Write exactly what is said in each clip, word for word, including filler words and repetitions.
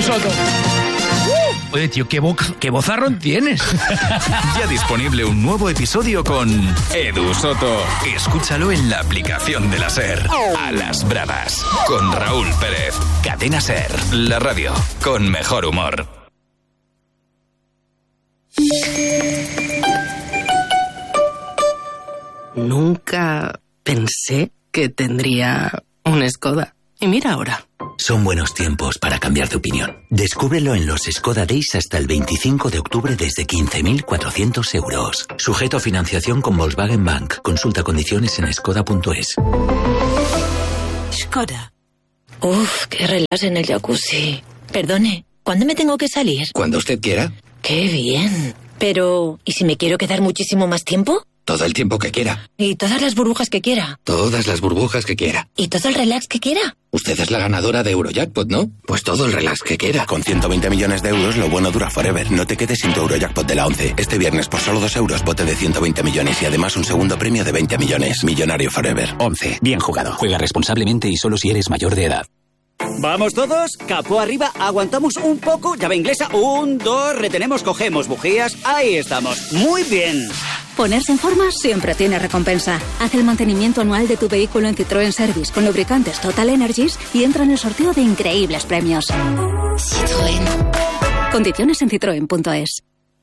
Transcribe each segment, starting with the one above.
Soto. Uh, oye, tío, ¿qué, boca, qué vozarrón tienes? Ya disponible un nuevo episodio con Edu Soto. Escúchalo en la aplicación de la SER. A las bravas. Con Raúl Pérez. Cadena SER. La radio con mejor humor. Nunca pensé que tendría un Skoda. Y mira ahora. Son buenos tiempos para cambiar de opinión. Descúbrelo en los Skoda Days hasta el veinticinco de octubre desde quince mil cuatrocientos euros. Sujeto a financiación con Volkswagen Bank. Consulta condiciones en skoda punto es. Skoda. Uf, qué relax en el jacuzzi. Perdone, ¿cuándo me tengo que salir? Cuando usted quiera. Qué bien. Pero, ¿y si me quiero quedar muchísimo más tiempo? Todo el tiempo que quiera. Y todas las burbujas que quiera. Todas las burbujas que quiera. Y todo el relax que quiera. Usted es la ganadora de Eurojackpot, ¿no? Pues todo el relax que quiera. Con ciento veinte millones de euros, lo bueno dura forever. No te quedes sin tu Eurojackpot de la once. Este viernes, por solo dos euros, bote de ciento veinte millones y además un segundo premio de veinte millones. Millonario forever. once. Bien jugado. Juega responsablemente y solo si eres mayor de edad. Vamos todos, capó arriba, aguantamos un poco, llave inglesa, un, dos, retenemos, cogemos bujías, ahí estamos, muy bien. Ponerse en forma siempre tiene recompensa. Haz el mantenimiento anual de tu vehículo en Citroën Service con lubricantes Total Energies y entra en el sorteo de increíbles premios. Citroën. Condiciones en citroen punto es.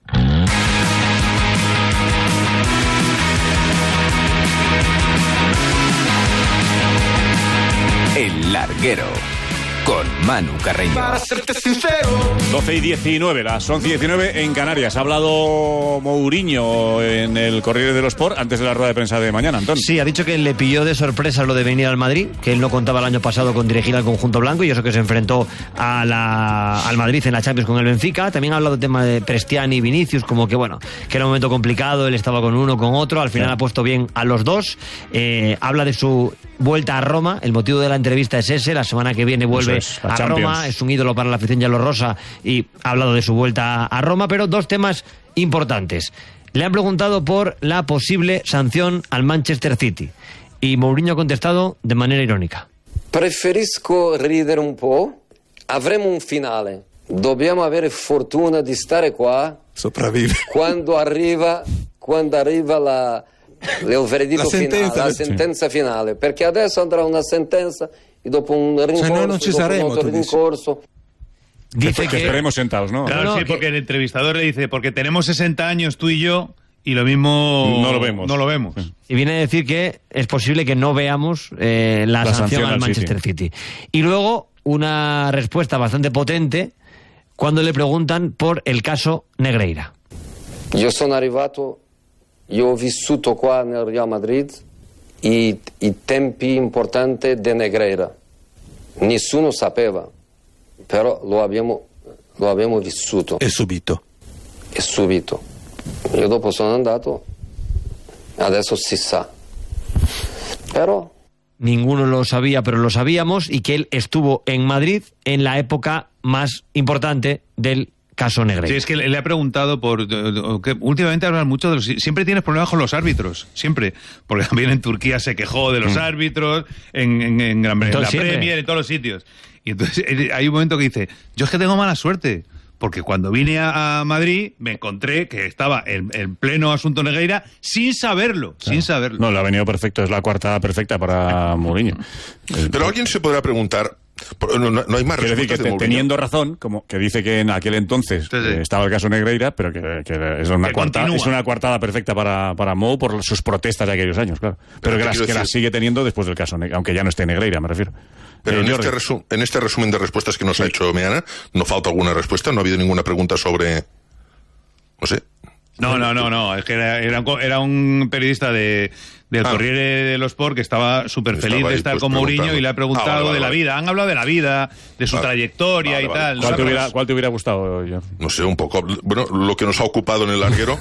El Larguero. Con Manu Carreño. Para serte sincero. doce y diecinueve, las once y diecinueve en Canarias. Ha hablado Mourinho en el Corriere dello Sport antes de la rueda de prensa de mañana, Antón. Sí, ha dicho que le pilló de sorpresa lo de venir al Madrid, que él no contaba el año pasado con dirigir al conjunto blanco y eso que se enfrentó a la, al Madrid en la Champions con el Benfica. También ha hablado del tema de Prestiani y Vinicius, como que bueno, que era un momento complicado, él estaba con uno, con otro, al final sí. Ha puesto bien a los dos. Eh, habla de su vuelta a Roma, el motivo de la entrevista es ese, la semana que viene vuelve es, a Champions. Roma, es un ídolo para la afición yelorrosa y ha hablado de su vuelta a Roma, pero dos temas importantes. Le han preguntado por la posible sanción al Manchester City y Mourinho ha contestado de manera irónica. Preferisco ridere un po', avremo un finale, dobbiamo avere fortuna di stare qua sopravvive quando arriva, quando arriva la... il veredetto finale, la sentenza finale, perché adesso andrà una sentenza e dopo un rincorso, no, non ci saremo, dopo un rincorso. Dice que, que estaremos sentados, ¿no? Claro, no, sí, que... porque el entrevistador le dice, porque tenemos sesenta años tú y yo y lo mismo no lo vemos. No lo vemos. Sí. Y viene a decir que es posible que no veamos eh, la, la sanción, sanción al Manchester City. City. Y luego una respuesta bastante potente cuando le preguntan por el caso Negreira. Yo sono arrivato Io ho vissuto qua nel Real Madrid i, i tempi importanti di Negreira. Nessuno sapeva, però lo abbiamo, lo abbiamo vissuto. E subito. E subito. Io dopo sono andato, adesso si sa. Però... Ninguno lo sabía, pero lo sabíamos, y que él estuvo en Madrid en la época más importante del caso Negreira. Sí, es que le ha preguntado por... que últimamente hablan mucho de los... Siempre tienes problemas con los árbitros, siempre. Porque también en Turquía se quejó de los mm. árbitros, en, en, en, Gran, en la siempre. Premier, en todos los sitios. Y entonces hay un momento que dice, yo es que tengo mala suerte, porque cuando vine a, a Madrid me encontré que estaba en, en pleno asunto Negreira sin saberlo, claro. sin saberlo. No, le ha venido perfecto, es la cuarta perfecta para Mourinho. Pero alguien se podrá preguntar... No, no, no hay más Quiero decir que te, teniendo razón, como que dice que en aquel entonces sí, sí. Eh, estaba el caso Negreira, pero que, que es una cuarta, es una coartada perfecta para, para Mou por sus protestas de aquellos años, claro. Pero, pero que, las, que las sigue teniendo después del caso, aunque ya no esté Negreira, me refiero. Pero eh, en, este resu- en este resumen de respuestas que nos sí. ha hecho Meana, ¿no falta alguna respuesta? ¿No ha habido ninguna pregunta sobre...? No sé. No, no, no, no. Es que era, era, un, era un periodista de... del ah. Corriere dello Sport que estaba súper feliz de estar pues con Mourinho y le ha preguntado ah, vale, vale, de la vale. vida. Han hablado de la vida, de su vale. trayectoria vale, y vale. tal. ¿Cuál te, hubiera, ¿Cuál te hubiera gustado, John? No sé, un poco... Bueno, lo que nos ha ocupado en el larguero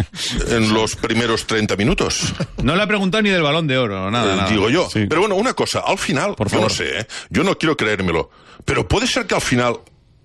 en los primeros treinta minutos. No le ha preguntado ni del Balón de Oro, nada, eh, nada. Digo yo. Sí. Pero bueno, una cosa, al final, Por yo favor. no sé, ¿eh? yo no quiero creérmelo, pero puede ser que al final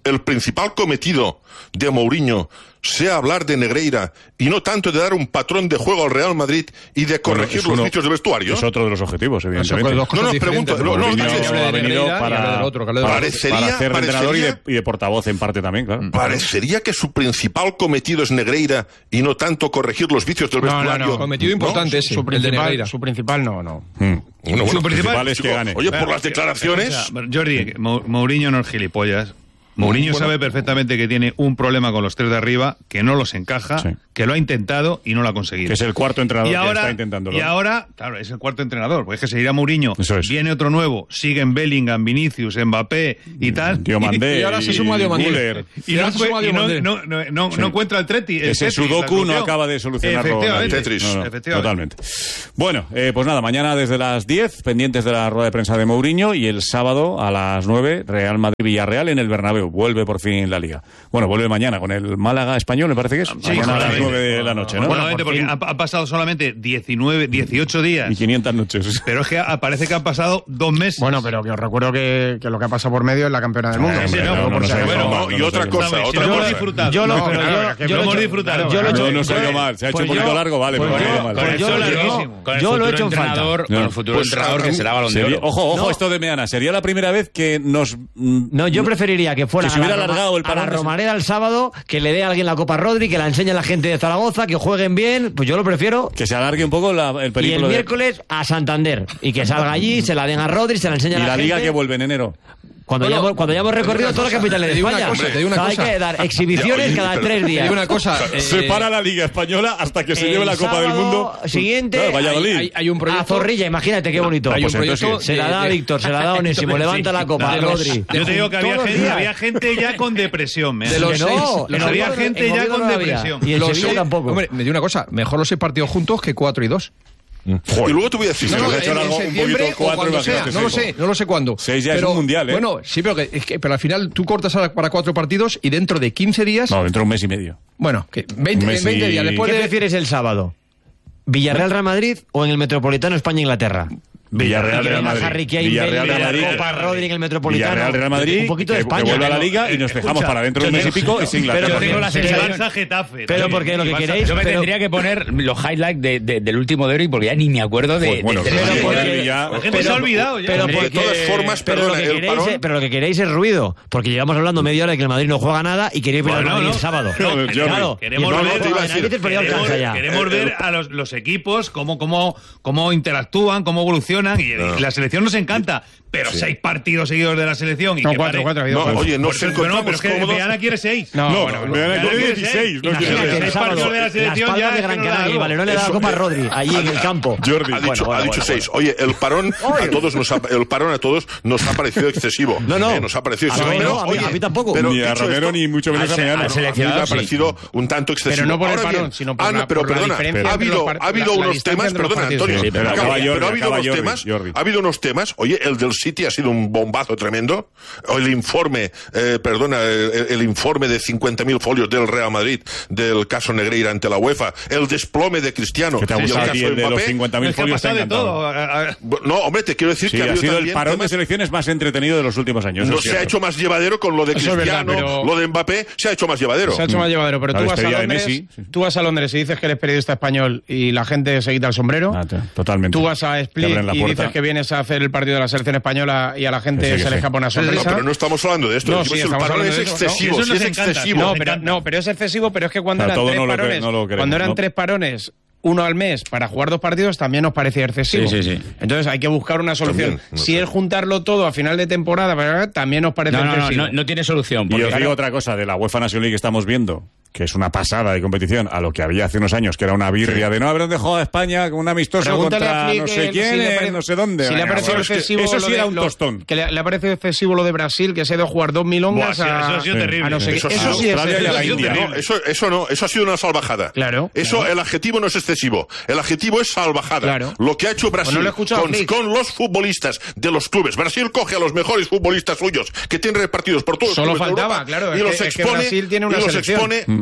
el principal cometido de Mourinho sea hablar de Negreira y no tanto de dar un patrón de juego al Real Madrid y de corregir bueno, los vicios del vestuario? Es otro de los objetivos, evidentemente. No, no, pregunto. No, no, ha venido para, otro, para, parecería, para hacer de entrenador y de, y de portavoz en parte también, claro. Parecería que su principal cometido es Negreira y no tanto corregir los vicios del vestuario. No, no, no. Cometido importante ¿no? ese, su principal, el de Negreira. Su principal no, no. Hmm. Bueno, bueno, su principal es que gane. Oye, por las declaraciones... O sea, Jordi, Mourinho no es gilipollas. Mourinho bueno. sabe perfectamente que tiene un problema con los tres de arriba, que no los encaja, sí. que lo ha intentado y no lo ha conseguido. Que es el cuarto entrenador y ahora, que está intentándolo. Y ahora, claro, es el cuarto entrenador, porque es que se irá Mourinho, es. viene otro nuevo, siguen Bellingham, Vinicius, Mbappé y tal. Diomandé. Y, y ahora se suma Diomandé. Y, y, no, y no, no, no, no, sí. no encuentra el Treti. El Ese Tetris, Sudoku no acaba de solucionarlo. Efectivamente. Tetris. No, no, efectivamente. Totalmente. Bueno, eh, pues nada, mañana desde las diez, pendientes de la rueda de prensa de Mourinho, y el sábado a las nueve, Real Madrid-Villarreal en el Bernabéu. Vuelve por fin la Liga. Bueno, vuelve mañana con el Málaga Español, me parece que es. Sí, mañana a las nueve de la noche, ¿no? Bueno, bueno porque ha, ha pasado solamente diecinueve, dieciocho días. Y quinientas noches. Pero es que parece que han pasado dos meses. Bueno, pero que os recuerdo que, que lo que ha pasado por medio es la campeona del mundo. Sí, no, no, no, y otra cosa, otra cosa. Lo hemos disfrutado. Yo lo, pero yo, yo lo hemos disfrutado. Yo lo he no soy yo mal. Se ha hecho un poquito largo, vale, pero no soy mal. Con yo, larguísimo. Con el yo lo he hecho en falta. Con el futuro pues, entrenador que será Balón de Oro. Ojo, ojo, esto de Meana. Sería la primera vez que nos... No, yo preferiría que fuera que se hubiera alargado el a la Romareda el sábado, que le dé a alguien la Copa Rodri, que la enseñe a la gente de Zaragoza, que jueguen bien. Pues yo lo prefiero. Que se alargue un poco la, el periplo. Y el de... miércoles a Santander. Y que salga allí, se la den a Rodri, se la enseñe a la, la gente. Y la Liga que vuelve en enero. Cuando, bueno, ya hemos, cuando ya hemos recorrido todas las capitales de España. Cosa, te digo una o sea, cosa. Hay que dar exhibiciones Oye, cada pero, tres días. Te digo una cosa. Eh, se para la Liga Española hasta que se lleve la Copa del Mundo. Siguiente. Claro, Valladolid. Hay, hay un proyecto. A Zorrilla, imagínate qué bonito. Hay un pues proyecto. Se la da a Víctor, se la da a Onésimo, levanta la copa a Rodri. Yo te digo que había gente, había gente ya con depresión. De los no, seis, había gente ya con depresión. Y en Sevilla tampoco. Hombre, me digo una cosa. Mejor los seis partidos juntos que cuatro y dos. Joder. Y luego te voy a decir, no, no, si en, en algo, septiembre un o cuando sea, no lo sé, no lo sé cuándo. Seis ya pero, es un mundial, ¿eh? Bueno, sí, pero, que, es que, pero al final tú cortas para cuatro partidos y dentro de quince días... No, dentro de un mes y medio. Bueno, que veinte, mes veinte y... días después ¿Qué de... prefieres el sábado? ¿Villarreal Real Madrid o en el Metropolitano España-Inglaterra? Villarreal Real Madrid. Harry Kane, Villarreal Real Madrid. Copa Rodri en el Metropolitano. Villarreal Real Madrid. Un poquito de que, España. que vuelva a la Liga y nos dejamos para dentro de un mes y pico y sin Inglaterra. Yo tengo la sensación- Barça Getafe. Pero porque lo que queréis... Yo me pero- tendría que poner los highlights de, de, del último de hoy porque ya ni me acuerdo de... Pues bueno, de, de- pero de- porque- de- ya- La gente se ha olvidado ya. Pero De porque, todas formas, pero, lo perdona, que el queréis parón- es, pero lo que queréis es ruido, porque llevamos hablando media hora de que el Madrid no juega nada y queréis ver al Bueno, Madrid no. el sábado. No, yo claro, Queremos y el ver- Madrid- te iba a el decir, Madrid el periodo Queremos, alcanza ya. queremos ver a los, los equipos cómo, cómo, cómo interactúan, cómo evolucionan. Y, y la selección nos encanta, pero Sí. seis partidos seguidos de la selección. Y No, que cuatro, pare- cuatro, ha habido No, cuatro. oye, Por nos eso- bueno, pero encontramos es que cómodos. Meana quiere seis. No, No, bueno, bueno. Meana Meana quiere quiere dieciséis. No quiere Imagínate, seis. el seis sábado, partidos de la las selección palmas ya de es que Gran no da Canaria y algo. Valerón le da la Eso, Copa a eh, Rodri, allí en el campo. Jordi. Ha dicho, Bueno, bueno, ha dicho bueno, seis. Oye, el parón a todos nos ha, el parón a todos nos ha parecido excesivo. No, no. Eh, nos ha parecido A mí excesivo. no, Pero, a mí- oye, a mí tampoco. pero Ni a dicho Romero esto, ni mucho menos al a Meana. se- Al a mí me ha seleccionado, sí. parecido un tanto excesivo. Pero no por el Ahora parón, bien, sino por ah, no, la- pero por la perdona, diferencia ha entre habido, los par- ha habido la- la unos distancia temas, entre los perdona, partidos. Antonio, Sí, pero acaba, acaba Jordi, pero ha habido acaba unos Jordi, temas, Jordi. ha habido unos temas, oye, el del City ha sido un bombazo tremendo, o el informe, eh, perdona, el, el informe de cincuenta mil folios del Real Madrid, del caso Negreira ante la UEFA, el desplome de Cristiano, Que te ha y el gustado caso a ti el de los Mbappé. cincuenta mil Es que ha folios. Te ha pasado de encantado. todo. A- a- No, hombre, te quiero decir Sí, que ha ha habido sido el también parón de temas- selecciones más entretenido de los últimos años. no eso es se ha cierto. hecho más llevadero con lo de Eso es verdad, Cristiano, pero- lo de Mbappé se ha hecho más llevadero. Se ha hecho más llevadero, pero La tú vas, a despedida de Londres, Messi, sí. tú vas a Londres y dices que eres periodista español y la gente se quita el sombrero. Ah, te- totalmente. Tú vas a Te Split abren la y puerta. dices que vienes a hacer el partido de la selección española y a la gente Que sí, que se le sí. escapa una No, sonrisa. pero no estamos hablando de esto. No, Decimos sí, el estamos parón hablando es de eso, ¿no? excesivo, Eso sí nos es encanta. excesivo. No, Me pero, encanta. no, pero es excesivo, pero es que cuando Pero eran todo tres no lo que- parones, no lo queremos, cuando eran ¿no? tres parones, uno al mes para jugar dos partidos, también nos parecía excesivo. Sí, sí, sí. Entonces hay que buscar una solución. También, no si sé. es juntarlo todo a final de temporada, ¿verdad? También nos parece No, no, no, excesivo. no, no tiene solución. Y porque, os digo claro, otra cosa, de la UEFA National League que estamos viendo, que es una pasada de competición, a lo que había hace unos años, que era una birria de no haber dónde juega España con un amistoso Pregúntale a contra Flick, no sé eh, quién, si le en parece- no sé dónde. Si le ha Venga, parecido bueno, es que excesivo eso lo sí de- era un lo- tostón. Que le, le ha parecido excesivo lo de Brasil, que se ha ido a jugar dos milongas Buah, sí, a, eso ha sido Sí. terrible. a no sé qué. Eso Eso, sí, sí es Australia y a la excesivo. India. No, eso, eso no, eso ha sido una salvajada. Claro. Eso, el adjetivo no es excesivo. El adjetivo es salvajada. Claro. Lo que ha hecho Brasil Pues no lo he escuchado, con, Flick. con los futbolistas de los clubes. Brasil coge a los mejores futbolistas suyos que tienen repartidos por todos Solo los clubes de faltaba, Europa, claro, y es los que- es que expone, Brasil tiene una y los selección. expone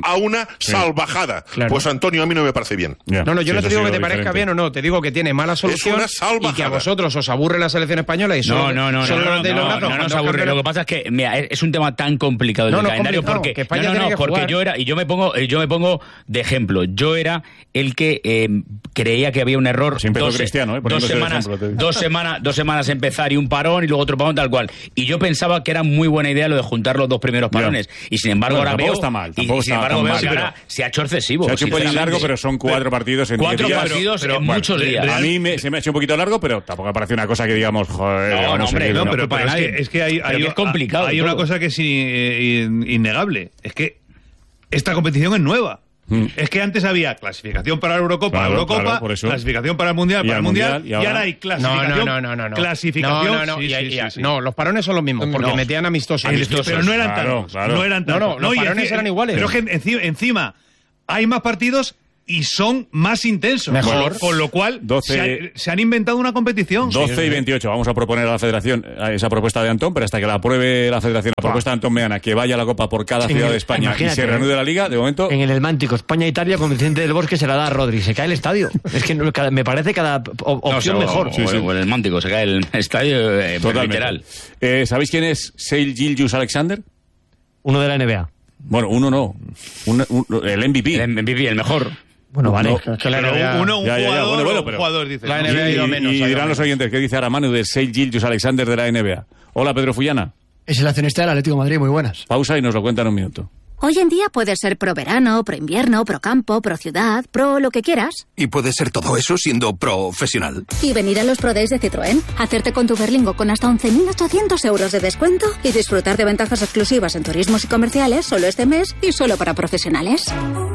a una sí. salvajada. Claro. Pues Antonio, a mí no me parece bien. Yeah. No, no, yo sí, no te digo que te diferente. parezca bien o no, te digo que tiene mala solución y que a vosotros os aburre la selección española y solo, no, no, no, solo no, los de no, los no, brazos, no nos cuando aburre. campeones- Lo que pasa es que mira, es, es un tema tan complicado el No, del no, calendario complicado, porque que España no, no, tiene no, que porque jugar. yo era y yo me pongo yo me pongo de ejemplo. Yo era el que eh, creía que había un error. Así empezó dos, Cristiano, ¿eh? dos Poniéndose de semanas, ejemplo, te digo. dos semanas, dos semanas empezar y un parón y luego otro parón tal cual. Y yo pensaba que era muy buena idea lo de juntar los dos primeros parones. Ya. Y sin embargo Bueno, ahora tampoco veo está mal, y- tampoco y, sin está embargo tan veo mal, que pero- ahora se ha hecho excesivo. Se ha hecho un pelín sinceramente. largo, pero son cuatro partidos en Cuatro diez días. partidos Pero, en bueno, muchos días. A mí me, se me ha hecho un poquito largo, pero tampoco me parece una cosa que digamos, joder, No, vamos no, a hombre, seguir, no, ¿no? Pero, pero es, que, es que hay, Pero hay, que es complicado hay una todo. cosa que es in- in- innegable. Es que esta competición es nueva. Mm. Es que antes había clasificación para la Eurocopa, Claro, Eurocopa, claro, por eso. clasificación para el Mundial, Y para al el Mundial, Mundial, y y ahora- ahora hay clasificación. No, no, no, no, no. Clasificación. No, no, no, sí, y- sí, y- sí, sí. no, los parones son los mismos, porque No. metían amistosos. Amistosos. Pero no eran Claro, tantos. claro. No eran No, tantos. no, los y parones enci- eran iguales. Pero es que enci- encima hay más partidos y son más intensos. Mejor. Con, con lo cual doce se, ha- se han inventado una competición. doce y veintiocho. Vamos a proponer a la Federación esa propuesta de Antón, pero hasta que la apruebe la Federación, la propuesta de Antón Meana, que vaya a la Copa por cada En ciudad el- de España y imagínate, se reanude la Liga, de momento... En el Elmántico, España-Italia, con Vicente del Bosque se la da a Rodri. Se cae el estadio. Es que no- cada- me parece cada o- No, opción o- mejor. O, o el Mántico, se cae el estadio eh, Totalmente. literal. Eh, ¿Sabéis quién es Seil Gilgeous Alexander? Uno de la N B A. Bueno, uno no. Un- un- el M V P. El M V P, el mejor. Bueno, vale. No, que la Pero N B A uno, un Ya, ya, ya, jugador, bueno, bueno, un pero- jugador, dice. La N B A ha ido y, menos, y ha ido dirán los menos. oyentes qué dice ahora Manu de Seil Gilgeous Alexander de la N B A. Hola, Pedro Fullana. Es el accionista del Atlético de Madrid, muy buenas. Pausa y nos lo cuenta en un minuto. Hoy en día puedes ser pro verano, pro invierno, pro campo, pro ciudad, pro lo que quieras. Y puede ser todo eso siendo profesional. Y venir a los Pro Days de Citroën, hacerte con tu Berlingo con hasta once mil ochocientos euros de descuento y disfrutar de ventajas exclusivas en turismos y comerciales solo este mes y solo para profesionales.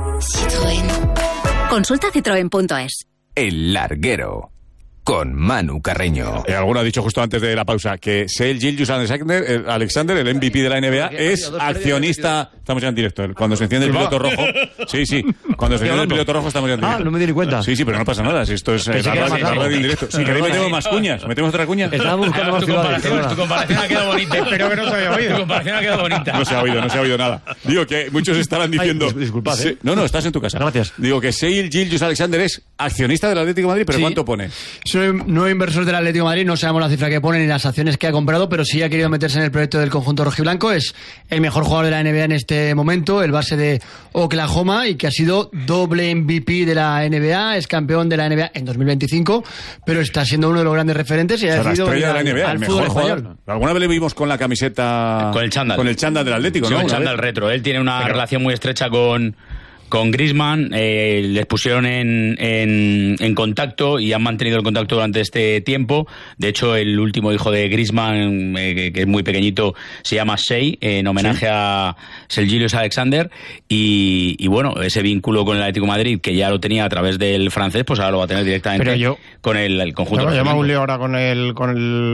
Citroën. Consulta citroen punto es. El Larguero, con Manu Carreño. Eh, alguno ha dicho justo antes de la pausa que Seil Gilgeous Alexander, el, Alexander, el M V P de la N B A, es accionista... Estamos ya en directo. Cuando se enciende el piloto rojo... Sí, sí. Cuando se enciende el piloto rojo estamos ya en directo. Ah, no me di ni cuenta. Sí, sí, pero no pasa nada. Si esto es eh, Pensé la que era radio, más la largo. radio en directo. Si queréis metemos más cuñas. ¿Metemos otra cuña? Estaba buscando más tu, ciudades, comparación, perdona. tu comparación ha quedado bonita. Espero que no se haya oído. Tu comparación ha quedado bonita. No se ha oído, no se ha oído nada. Digo que muchos estarán diciendo... Ay, dis- disculpad, Sí, ¿eh? No, no, estás en tu casa. Gracias. Digo que Seil Gilgeous Alexander es accionista del Atlético de Madrid, pero Sí. ¿cuánto pone? Soy nuevo inversor del Atlético de Madrid, no sabemos la cifra que pone ni las acciones que ha comprado, pero sí ha querido meterse en el proyecto del conjunto rojiblanco. Es el mejor jugador de la N B A en este momento, el base de Oklahoma, y que ha sido doble M V P de la N B A, es campeón de la N B A en dos mil veinticinco, pero está siendo uno de los grandes referentes y O ha sea, la decidido estrella de la venir N B A, al el fútbol mejor español. jugador. Alguna vez le vimos con la camiseta... Con el chándal. Con el chándal del Atlético, Sí, ¿no? el Una chándal vez. retro. Él tiene una relación muy estrecha con, con Griezmann. Eh, les pusieron en, en, en contacto y han mantenido el contacto durante este tiempo. De hecho, el último hijo de Griezmann, eh, que, que es muy pequeñito, se llama Shea, eh, en homenaje Sí. a Seil Gilgeous Alexander. Y, y bueno, ese vínculo con el Atlético de Madrid, que ya lo tenía a través del francés, pues ahora lo va a tener directamente Pero yo- con el, el conjunto. Claro, yo me hago rojiblanco. un lío ahora con el, con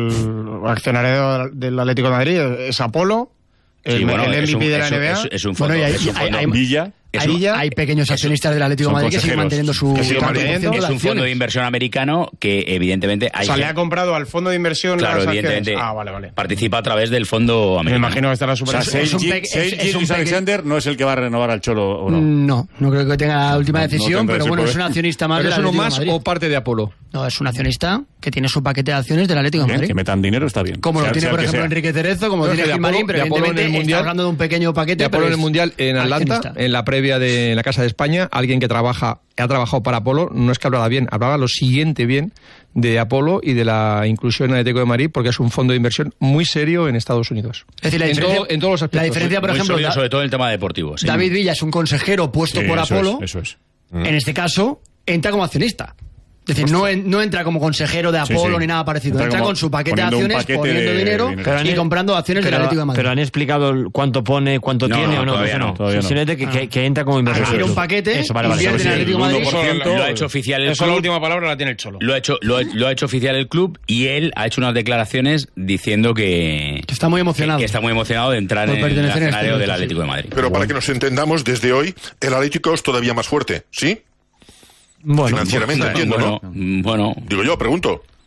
el accionario del Atlético de Madrid, es Apolo, el, Sí, bueno, el es M V P un- de la es un- N B A. es- es un fondo, Bueno, y hay- es un hay- fondo. hay- Villa. Es un- Ahí ya- Hay pequeños accionistas del Atlético de son Madrid que siguen consejeros. manteniendo su Que siguen cuarenta por ciento manteniendo. de Es un fondo acciones. de inversión americano que evidentemente hay O sea, le gente- ha comprado al fondo de inversión Claro, las acciones. evidentemente. Ah, vale, vale. Participa a través del fondo Me americano. imagino que estará O súper... sea, Es Seil un Gil- pe- es- Seil es un Gilgeous peque- Alexander no es el que va a renovar al Cholo, ¿o no? No, no creo que tenga la última No, no decisión, tendrá pero ese bueno, poder. es un accionista más ¿Pero del es uno Atlético de más Madrid. o parte de Apolo? No, es un accionista que tiene su paquete de acciones del Atlético de Bien, Madrid. que metan dinero está bien. Como Sea- lo tiene, sea por el que ejemplo, sea. Enrique Cerezo, como No, lo es tiene que de Gilmarín, Apolo- pero de Apolo en el evidentemente Mundial- está hablando de un pequeño paquete. De Apolo pero en el es Mundial, en Atlanta, accionista. en la previa de en la Casa de España, alguien que trabaja, ha trabajado para Apolo, no es que hablara bien, hablaba lo siguiente bien de Apolo y de la inclusión en el Atlético de Madrid, porque es un fondo de inversión muy serio en Estados Unidos. Es decir, la en, diferencia- todo- en todos los aspectos. la diferencia, por Muy ejemplo, sólido, da- sobre todo en el tema deportivo. sí. David Villa es un consejero puesto Sí, por eso Apolo. es, eso es. En este caso, entra como accionista. Es decir, no, en- no entra como consejero de Sí, Apolo sí. ni nada parecido. Entra Entra, como con su paquete de poniendo un acciones, paquete poniendo de dinero, dinero. Pero han- y comprando acciones pero, del Atlético de Madrid. pero han explicado el cuánto pone, cuánto No, tiene no, o no. todavía Eso no, todavía no. Simplemente que, que, que entra como inversor. Adquiere un paquete, Eso, vale, vale. invierte en el Sí, Atlético de el Madrid. uno por ciento, Lo ha hecho oficial el Eso la club. última palabra la tiene el Cholo. Lo ha hecho, lo, ha- lo ha hecho oficial el club y él ha hecho unas declaraciones diciendo que, Que está muy emocionado. que, que está muy emocionado de entrar Por en el pertenecer a este escenario del proyecto, Atlético sí. de Madrid. Pero para que nos entendamos, desde hoy, el Atlético es todavía más fuerte, ¿sí? Bueno, Financieramente, Bueno, entiendo, bueno, ¿no? bueno, Digo yo, pregunto.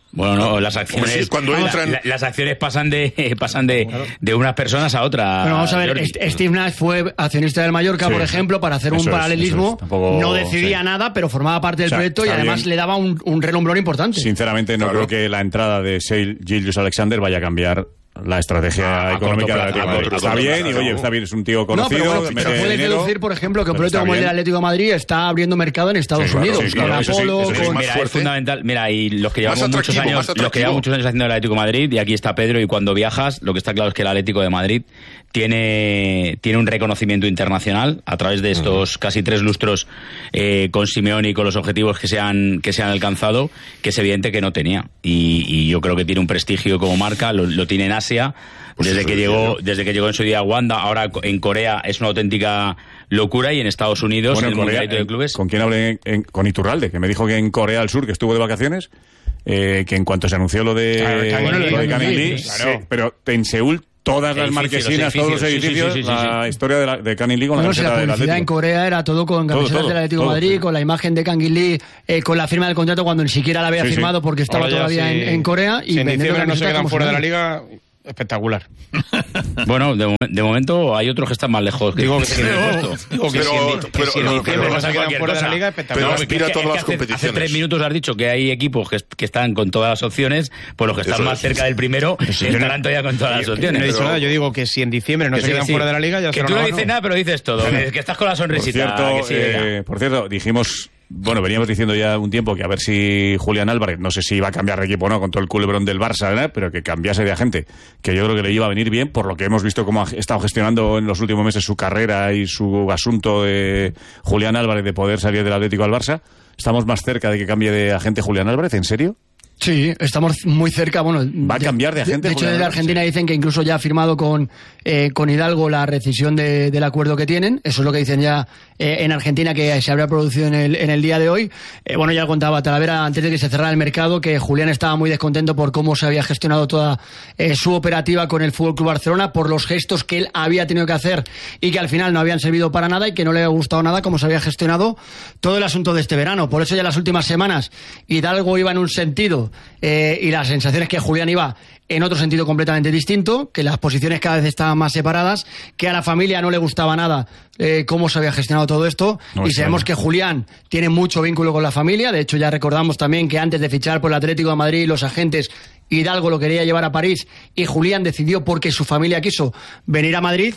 Bueno, no, las acciones sí, cuando entran... la, las acciones pasan de pasan de, de unas personas a otras. Bueno, vamos a ver, Jordi. Steve Nash fue accionista del Mallorca, sí, por ejemplo, para hacer un es, paralelismo. Es, Tampoco, no decidía sí. nada, pero formaba parte del o sea, proyecto y además bien. le daba un, un relumbrón importante. Sinceramente, no claro. creo que la entrada de Sale Gilgeous-Alexander vaya a cambiar la estrategia ah, económica del Atlético de Madrid. Está bien, y oye, está bien, es un tío conocido. No, pero, pero puedes dinero, deducir, por ejemplo, que un proyecto como el del Atlético de Madrid está abriendo mercado en Estados sí, claro, Unidos. Sí, claro, con eso Apolo, sí, eso sí, con... Mira, es fundamental. Mira, y los que llevamos muchos años, los que llevamos muchos años haciendo el Atlético de Madrid, y aquí está Pedro, y cuando viajas, lo que está claro es que el Atlético de Madrid tiene, tiene un reconocimiento internacional a través de estos uh-huh. casi tres lustros eh, con Simeone y con los objetivos que se han, que se han alcanzado, que es evidente que no tenía. Y, y yo creo que tiene un prestigio como marca, lo, lo tiene en Asia. Pues desde que llegó desde que llegó en su día a Wanda, ahora en Corea es una auténtica locura, y en Estados Unidos, bueno, en el Corea, Mundialito de Clubes. ¿Con quién hablé? En, en, con Iturralde, que me dijo que en Corea del Sur, que estuvo de vacaciones, eh, que en cuanto se anunció lo de, claro, lo de, de Canning Lee, claro. sí, pero en Seúl todas las marquesinas, todos los edificios, sí, sí, sí, sí, la sí. historia de, la, de Canning Lee con bueno, la camiseta si la del publicidad Atlético. En Corea era todo con camisetas del Atlético de Madrid, sí. con la imagen de Canning Lee, eh, con la firma del contrato cuando ni siquiera la había sí, firmado sí. porque estaba Ahora todavía sí. en, en Corea. Y si en diciembre no se quedan fuera de la liga... Espectacular. Bueno, de, de momento hay otros que están más lejos. Que digo que sí, pero, digo que pero, sí, pero, si no se quedan fuera de la liga, espectacular. Pero aspira a todas es que las hace, competiciones. Hace tres minutos has dicho que hay equipos que, que están con todas las opciones, pues los que están Eso más es. cerca del primero sí, estarán todavía con todas las opciones. No he dicho nada, yo digo que si en diciembre no se quedan fuera de la liga, ya que tú no dices nada, pero dices todo. Que, que estás con la sonrisita. Por cierto, que sí, eh, por cierto dijimos... Bueno, veníamos diciendo ya un tiempo que a ver si Julián Álvarez, no sé si iba a cambiar de equipo o no con todo el culebrón del Barça, ¿verdad? Pero que cambiase de agente, que yo creo que le iba a venir bien, por lo que hemos visto cómo ha estado gestionando en los últimos meses su carrera y su asunto de Julián Álvarez de poder salir del Atlético al Barça. ¿Estamos más cerca de que cambie de agente Julián Álvarez? ¿En serio? Sí, estamos muy cerca. Bueno, va a cambiar de agente. De, de hecho, desde Argentina sí. dicen que incluso ya ha firmado con, eh, con Hidalgo la rescisión de, del acuerdo que tienen. Eso es lo que dicen ya eh, en Argentina, que se habría producido en el, en el día de hoy. Eh, bueno, ya contaba Talavera antes de que se cerrara el mercado que Julián estaba muy descontento por cómo se había gestionado toda eh, su operativa con el F C Barcelona, por los gestos que él había tenido que hacer y que al final no habían servido para nada y que no le había gustado nada cómo se había gestionado todo el asunto de este verano. Por eso ya las últimas semanas Hidalgo iba en un sentido Eh, y la sensación es que Julián iba en otro sentido completamente distinto, que las posiciones cada vez estaban más separadas, que a la familia no le gustaba nada eh, cómo se había gestionado todo esto, no, y sabemos que Julián tiene mucho vínculo con la familia. De hecho, ya recordamos también que antes de fichar por el Atlético de Madrid, los agentes, Hidalgo lo quería llevar a París y Julián decidió, porque su familia quiso, venir a Madrid.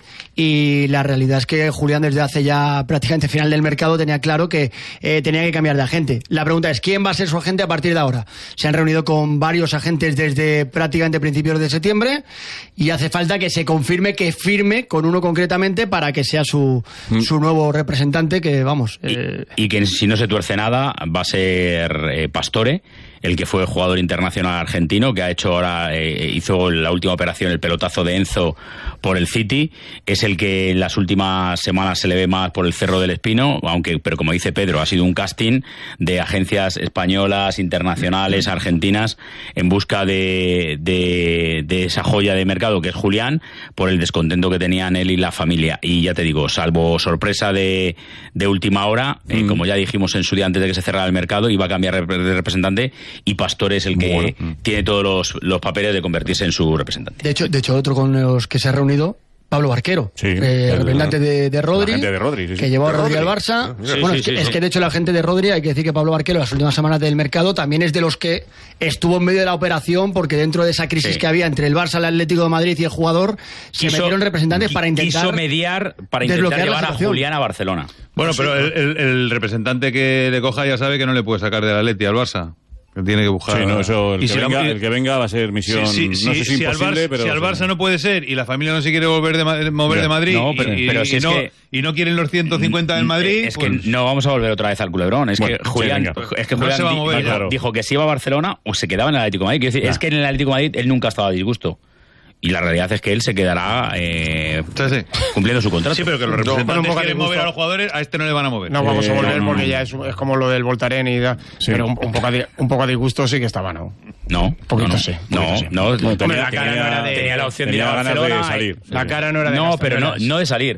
Y la realidad es que Julián, desde hace ya prácticamente final del mercado, tenía claro que eh, tenía que cambiar de agente. La pregunta es, ¿quién va a ser su agente a partir de ahora? Se han reunido con varios agentes desde prácticamente principios de septiembre y hace falta que se confirme que firme con uno concretamente para que sea su, mm. su nuevo representante, que vamos... Eh... Y, y que si no se tuerce nada va a ser eh, Pastore, el que fue jugador internacional argentino, que ha hecho ahora, eh, hizo la última operación, el pelotazo de Enzo por el City, es el que en las últimas semanas se le ve más por el Cerro del Espino, aunque, pero como dice Pedro, ha sido un casting de agencias españolas, internacionales, argentinas, en busca de, de, de esa joya de mercado que es Julián, por el descontento que tenían él y la familia. Y ya te digo, salvo sorpresa de, de última hora, mm. eh, como ya dijimos en su día antes de que se cerrara el mercado, iba a cambiar de representante, y Pastore es el que bueno. tiene todos los, los papeles de convertirse en su representante. De hecho, de hecho otro con los que se ha reunido, Pablo Barquero, sí, eh, representante de, de Rodri, de Rodri sí, sí. que llevó a Rodri, Rodri al Barça. Sí, bueno, sí, es, que, sí, es sí. que de hecho la gente de Rodri, hay que decir que Pablo Barquero, las últimas semanas del mercado, también es de los que estuvo en medio de la operación, porque dentro de esa crisis sí. que había entre el Barça, el Atlético de Madrid y el jugador, se quiso, metieron representantes para intentar quiso mediar para intentar llevar a Julián a Barcelona. Bueno, pero el, el, el representante que le coja ya sabe que no le puede sacar del Atleti al Barça. Que tiene que buscar. Sí, no, eso, el, y que si venga, la, el que venga va a ser misión. Sí, sí, no sé si si imposible, al Barça, pero. Si al Barça no puede ser y la familia no se quiere volver de, mover ya. de Madrid no, pero, y, pero si y, es no, que, y no quieren los ciento cincuenta del Madrid. Es pues, que no vamos a volver otra vez al culebrón. Es bueno, que Julián, sí, es que Julián no se va a mover, dijo, claro. dijo que si iba a Barcelona o se quedaba en el Atlético de Madrid. Quiero decir, es que en el Atlético de Madrid él nunca estaba a disgusto. Y la realidad es que él se quedará eh, sí, sí. cumpliendo su contrato. Sí, pero que los representantes no, quieren mover a los jugadores, a este no le van a mover. No vamos a volver eh, porque ya es, es como lo del Voltaren y da, sí. Pero un, un, poco de, un poco a disgusto sí que estaba, ¿no? No, un poquito no, no. sí. No, poquito sí. no, no tenía, la cara tenía, no era de, tenía la opción tenía de ir a Barcelona. de salir. La cara no era de No, pero no, no de salir.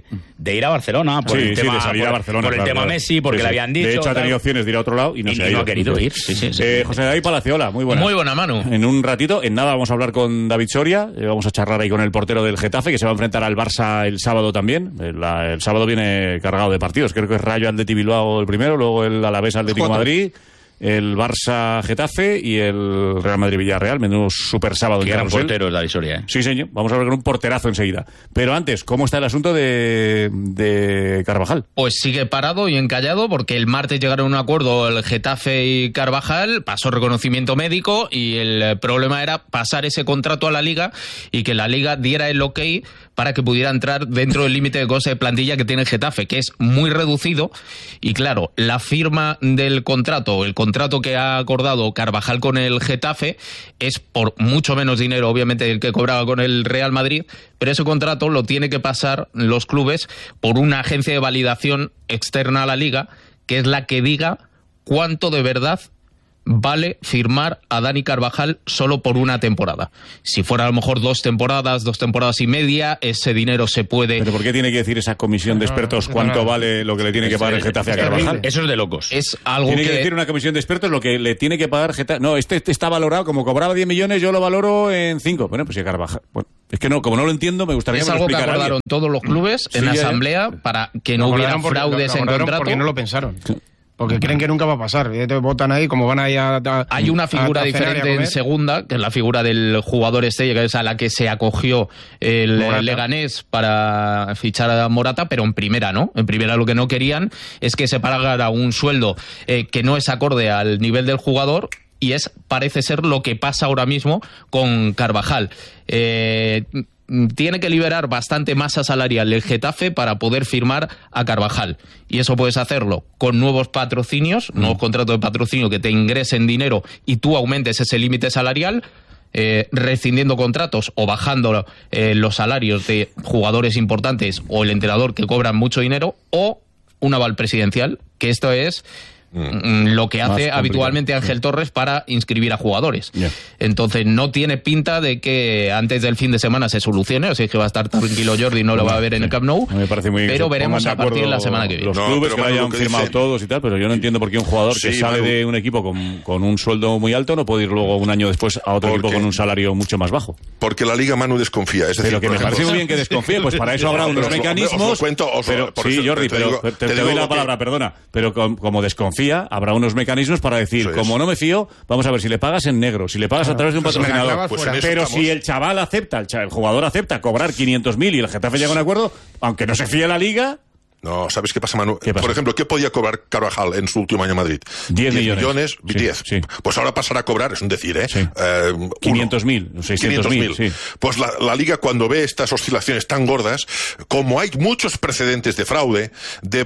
de ir a Barcelona por sí, el tema, sí, de salir por, a Barcelona, por el claro, tema claro. Messi, porque sí, le sí. habían dicho. De hecho, ha tenido tal, opciones de ir a otro lado y no y, se ha y ido. no ha querido ir. Sí, sí, sí. Eh, José David Palaciola, muy buena. Muy buena, Manu. En un ratito, en nada, vamos a hablar con David Soria. Eh, vamos a charlar ahí con el portero del Getafe, que se va a enfrentar al Barça el sábado también. El, la, el sábado viene cargado de partidos. Creo que es Rayo Atleti Bilbao el primero, luego el Alavés Atlético de Madrid, el Barça Getafe y el Real Madrid Villarreal. Menudo super sábado. Que eran Carrusel. porteros, David Soria. ¿eh? Sí, señor. Vamos a hablar con un porterazo enseguida. Pero antes, ¿cómo está el asunto de, de Carvajal? Pues sigue parado y encallado porque el martes llegaron a un acuerdo el Getafe y Carvajal, pasó reconocimiento médico y el problema era pasar ese contrato a la Liga y que la Liga diera el ok para que pudiera entrar dentro del límite de coste de plantilla que tiene el Getafe, que es muy reducido. Y claro, la firma del contrato, el contrato que ha acordado Carvajal con el Getafe es por mucho menos dinero, obviamente, del que cobraba con el Real Madrid, pero ese contrato lo tiene que pasar los clubes por una agencia de validación externa a la Liga, que es la que diga cuánto de verdad vale firmar a Dani Carvajal solo por una temporada. Si fuera a lo mejor dos temporadas, dos temporadas y media, ese dinero se puede... ¿Pero por qué tiene que decir esa comisión de expertos cuánto vale lo que le tiene que pagar el Getafe a Carvajal? Eso es de locos. Es algo tiene que... que decir una comisión de expertos lo que le tiene que pagar Getafe. No, este, este está valorado, como cobraba diez millones, yo lo valoro en cinco. Bueno, pues si Carvajal... Bueno, es que no, como no lo entiendo, me gustaría es que me lo algo que explicara acordaron alguien. todos los clubes en Sí, la ya, ya. asamblea para que no hubiera fraudes en contrato. Porque no lo pensaron. Porque creen que nunca va a pasar. Y te votan ahí, como van ahí a... a Hay una figura a, a diferente en segunda, que es la figura del jugador estrella, que es a la que se acogió el Morata. Leganés para fichar a Morata, pero en primera no. En primera lo que no querían es que se pagara un sueldo eh, que no es acorde al nivel del jugador. Y es, parece ser, lo que pasa ahora mismo con Carvajal. Eh, tiene que liberar bastante masa salarial el Getafe para poder firmar a Carvajal. Y eso puedes hacerlo con nuevos patrocinios, mm. nuevos contratos de patrocinio que te ingresen dinero y tú aumentes ese límite salarial, eh, rescindiendo contratos o bajando eh, los salarios de jugadores importantes o el entrenador que cobran mucho dinero, o un aval presidencial, que esto es... lo que hace habitualmente Ángel Torres para inscribir a jugadores. Yeah. Entonces no tiene pinta de que antes del fin de semana se solucione, o sea, es que va a estar tranquilo Jordi, no lo va a ver en el Camp Nou, me parece muy pero veremos a partir de la semana que viene. Los no, clubes que lo hayan firmado dice... todos y tal, pero yo no entiendo por qué un jugador sí, que sale Manu. de un equipo con, con un sueldo muy alto no puede ir luego un año después a otro equipo con un salario mucho más bajo. Porque la Liga Manu desconfía. Es decir, pero que me parece muy bien que desconfíe, pues para eso habrá unos mecanismos. Os lo cuento, os lo, pero, sí, Jordi, te pero digo, te, te, te digo doy la palabra, que... perdona, pero com, como desconfía, habrá unos mecanismos para decir, como no me fío, vamos a ver si le pagas en negro, si le pagas a través de un pues patrocinador. Pues pero si el chaval acepta, el, chaval, el jugador acepta cobrar quinientos mil y el Getafe llega a un acuerdo, aunque no se fíe la Liga... No, ¿sabes qué pasa, Manu? ¿Qué pasa? Por ejemplo, ¿qué podía cobrar Carvajal en su último año en Madrid? diez millones. Sí, diez. Sí. Pues ahora pasará a cobrar, es un decir, ¿eh? Sí. eh quinientos mil, seiscientos mil. Sí. Pues la, la Liga, cuando ve estas oscilaciones tan gordas, como hay muchos precedentes de fraude, de,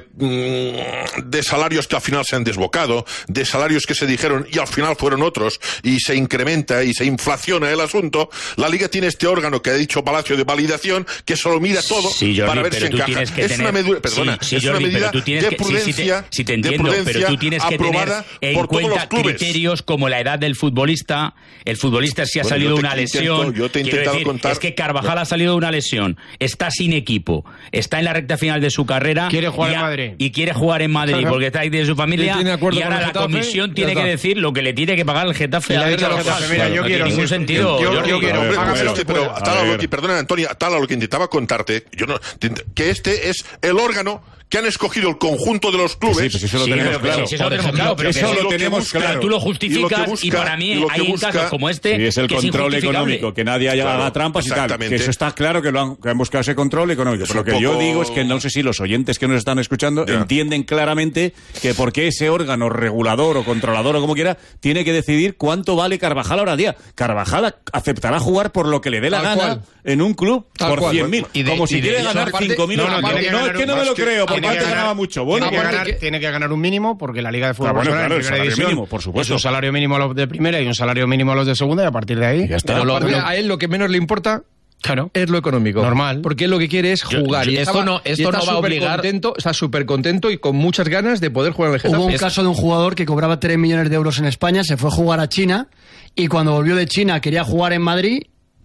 mm, de salarios que al final se han desbocado, de salarios que se dijeron y al final fueron otros, y se incrementa y se inflaciona el asunto, la Liga tiene este órgano que ha dicho Palacio de validación, que solo mira todo sí, Jordi, para ver si encaja. Es tener... una medida, perdona, sí, sí, es Jordi, una medida tú tienes de que, prudencia, sí, sí te, sí te entiendo, pero tú tienes que tener en cuenta criterios como la edad del futbolista. El futbolista si ha bueno, salido de una intento, lesión. Yo te he intentado decir, contar. Es que Carvajal ha salido de una lesión, está sin equipo, está en la recta final de su carrera. Quiere jugar y, en Madrid. Y quiere jugar en Madrid porque está ahí de su familia. Y, y ahora la comisión tiene que decir lo que le tiene que pagar el Getafe. A Getafe. No tiene ningún sentido. Yo quiero. Pero tal a lo que, perdona, Antonio, tal a lo que intentaba contarte, yo no, que este es el órgano que han escogido el conjunto de los clubes. Sí, pues eso lo sí, tenemos pero, claro. Sí, eso lo tenemos claro, pero eso lo, lo tenemos busca, claro. Tú lo justificas y, busca, y para mí y hay busca, casos como este y es el que control es económico, que nadie haya claro, trampas y tal. Que eso está claro que lo han, que han buscado ese control económico. Pero lo que poco... yo digo es que no sé si los oyentes que nos están escuchando yeah. entienden claramente que porque ese órgano regulador o controlador o como quiera tiene que decidir cuánto vale Carvajal ahora día. Carvajal aceptará jugar por lo que le dé la gana cual. en un club Tal por cien mil. Como si quiere ganar cinco mil. No, no, es que no me lo creo, porque antes ganaba mucho. Bueno, tiene, que ganar, que... tiene que ganar un mínimo porque la Liga de Fútbol ah, bueno, claro, en primera división mínimo, por supuesto. es un salario mínimo a los de primera y un salario mínimo a los de segunda y a partir de ahí y ya está. Pero lo, lo, a él lo que menos le importa Claro. es lo económico. Normal. Porque él lo que quiere es jugar. Yo, yo, y esto estaba, no, esto y está no va a obligar. Contento, está súper contento y con muchas ganas de poder jugar en el Getafe. Hubo un caso de un jugador que cobraba tres millones de euros en España, se fue a jugar a China y cuando volvió de China quería jugar en Madrid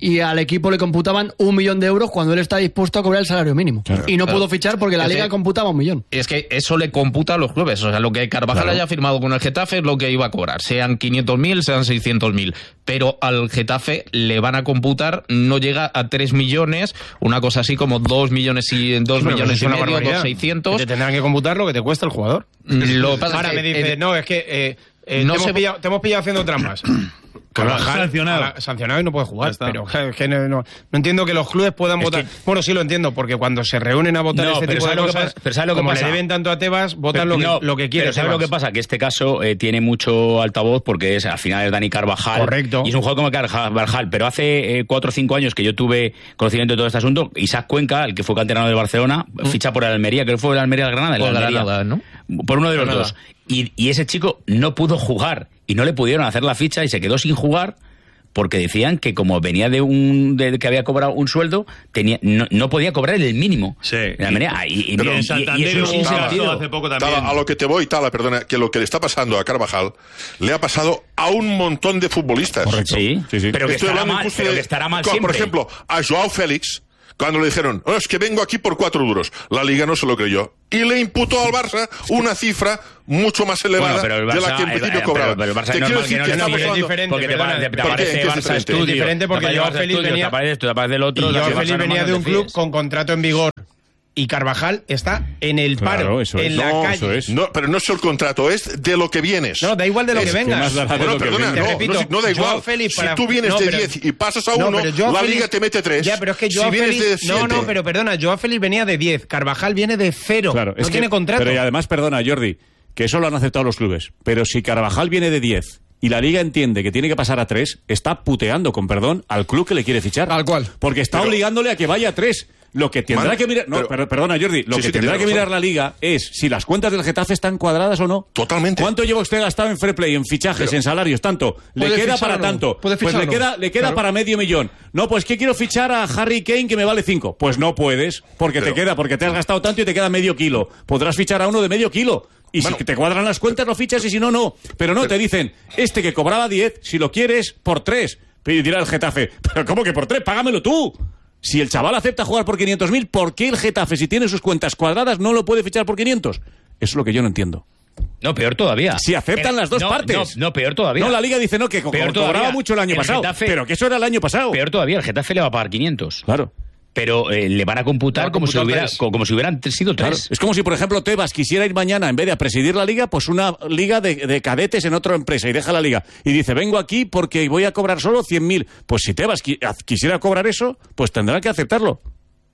y al equipo le computaban un millón de euros cuando él está dispuesto a cobrar el salario mínimo. Claro, y no claro. pudo fichar porque la es liga que, computaba un millón. Es que eso le computa a los clubes. O sea, lo que Carvajal claro. haya firmado con el Getafe es lo que iba a cobrar. Sean quinientos mil, sean seiscientos mil. Pero al Getafe le van a computar, no llega a tres millones, una cosa así como dos millones y dos bueno, millones y medio, dos seiscientos. Te tendrán que computar lo que te cuesta el jugador. Lo pasa Ahora que, me dice, eh, no, es que eh, eh, no te, se... hemos pillado, te hemos pillado haciendo trampas. Carvajal, sancionado. La, sancionado y no puede jugar. Pero es que no, no, no entiendo que los clubes puedan es votar. Que... Bueno, sí lo entiendo, porque cuando se reúnen a votar no, este tipo de cosas, pero ¿sabes lo que como pasa? le deben tanto a Tebas, votan pero, lo, que, no, lo que quieren. Pero ¿sabes Tebas? Lo que pasa? Que este caso eh, tiene mucho altavoz porque es, al final es Dani Carvajal. Correcto. Y es un jugador como Carvajal. Pero hace eh, cuatro o cinco años que yo tuve conocimiento de todo este asunto, Isaac Cuenca, el que fue canterano de Barcelona, ¿Mm? ficha por el Almería, creo que fue el Almería del Granada. Por el Almería, Granada, ¿no? Por uno de los Granada. dos. Y, y ese chico no pudo jugar. Y no le pudieron hacer la ficha y se quedó sin jugar. Porque decían que como venía de un de que había cobrado un sueldo, tenía no, no podía cobrar el mínimo. Sí. De la manera, y, y, Pero y, en Santander y, y eso sin hace poco también. Tala, a lo que te voy, Tala, perdona, que lo que le está pasando a Carvajal le ha pasado a un montón de futbolistas. Correcto. Sí, sí, sí. Pero, que estará, mal, pero de, que estará mal siempre. Por ejemplo, a Joao Félix, cuando le dijeron, oh, es que vengo aquí por cuatro duros, la Liga no se lo creyó. Y le imputó al Barça una cifra mucho más elevada bueno, Barça, de la que en principio eh, cobraba. Pero, pero el Barça te quiero decir que, que no, es diferente. Porque te, te, te aparece Barça Estudio. Es diferente porque Joao Félix venía... Te aparece, te aparece del otro. Y Joao Félix venía de un club con contrato en vigor. Y Carvajal está en el paro, claro, eso en es. la no, calle. Eso es. No, pero no es el contrato, es de lo que vienes. No, da igual de lo es, que vengas. Que bueno, perdona, no, repito, no, no da igual. Félix para... Si tú vienes no, de diez y pasas a uno, no, la Félix... Liga te mete tres. Ya, pero es que Joao si Félix... De no, no, pero perdona, Joao Félix venía de diez, Carvajal viene de cero. Claro, no tiene que, contrato. Pero y además, perdona, Jordi, que eso lo han aceptado los clubes. Pero si Carvajal viene de diez y la Liga entiende que tiene que pasar a tres, está puteando, con perdón, al club que le quiere fichar. ¿Al cual? Porque está pero... obligándole a que vaya a tres. Lo que tendrá Man, que mirar... No, pero, perdona, Jordi. Lo sí, que sí, tendrá que mirar la Liga es si las cuentas del Getafe están cuadradas o no. Totalmente. ¿Cuánto lleva usted gastado en fair play, en fichajes, pero, en salarios? Tanto. ¿Le queda para tanto? Pues le queda, le queda claro. para medio millón. No, pues que quiero fichar a Harry Kane que me vale cinco. Pues no puedes, porque pero, te queda, porque te has gastado tanto y te queda medio kilo. Podrás fichar a uno de medio kilo. Y bueno, si te cuadran las cuentas, lo fichas y si no, no. Pero no, pero, te dicen, este que cobraba diez, si lo quieres, por tres. Y dirá el Getafe, ¿pero cómo que por tres? Págamelo tú. Si el chaval acepta jugar por quinientos mil, ¿por qué el Getafe, si tiene sus cuentas cuadradas, no lo puede fichar por quinientos? Eso es lo que yo no entiendo. No, peor todavía. Si aceptan las dos no, partes. No, no, peor todavía. No, la Liga dice no, que peor cobraba todavía. mucho el año el pasado. Getafe, pero que eso era el año pasado. Peor todavía, el Getafe le va a pagar quinientos. Claro. Pero eh, le van a computar, como, si hubiera, como, como si hubieran sido tres. Claro. Es como si, por ejemplo, Tebas quisiera ir mañana, en vez de a presidir la Liga, pues una liga de, de cadetes en otra empresa y deja la Liga. Y dice, vengo aquí porque voy a cobrar solo cien mil. Pues si Tebas qui- quisiera cobrar eso, pues tendrá que aceptarlo.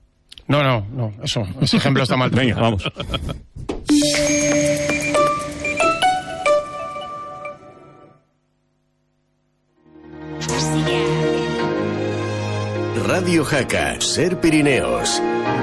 No, no, no, eso, ese ejemplo está mal. Venga, vamos. Radio Jaca, Ser Pirineos.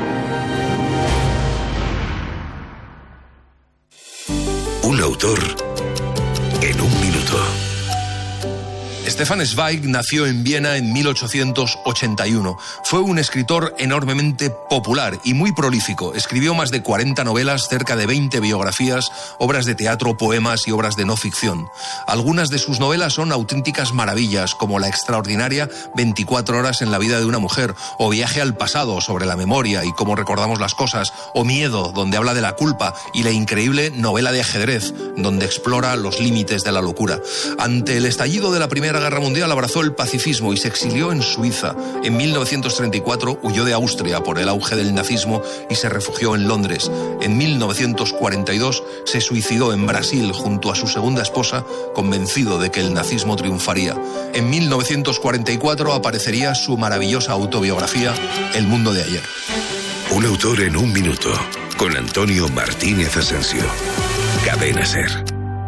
Un autor en un minuto. Stefan Zweig nació en Viena en mil ochocientos ochenta y uno. Fue un escritor enormemente popular y muy prolífico. Escribió más de cuarenta novelas, cerca de veinte biografías, obras de teatro, poemas y obras de no ficción. Algunas de sus novelas son auténticas maravillas, como la extraordinaria veinticuatro horas en la vida de una mujer, o Viaje al pasado, sobre la memoria y cómo recordamos las cosas, o Miedo, donde habla de la culpa, y la increíble novela de ajedrez, donde explora los límites de la locura. Ante el estallido de la Primera Guerra Mundial abrazó el pacifismo y se exilió en Suiza. En mil novecientos treinta y cuatro huyó de Austria por el auge del nazismo y se refugió en Londres. En mil novecientos cuarenta y dos se suicidó en Brasil junto a su segunda esposa, convencido de que el nazismo triunfaría. En mil novecientos cuarenta y cuatro aparecería su maravillosa autobiografía, El mundo de ayer. Un autor en un minuto, con Antonio Martínez Asensio. Cadena Ser.